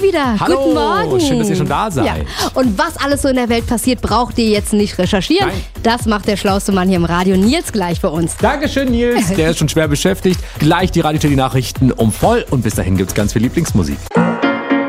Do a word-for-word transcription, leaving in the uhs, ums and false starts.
hier wieder. Hallo, guten Morgen. Schön, dass ihr schon da seid. Ja. Und was alles so in der Welt passiert, braucht ihr jetzt nicht recherchieren. Nein. Das macht der schlauste Mann hier im Radio, Nils, gleich für uns. Dankeschön, Nils. Der ist schon schwer beschäftigt. Gleich die Radio-T V-Nachrichten um voll. Und bis dahin gibt's ganz viel Lieblingsmusik.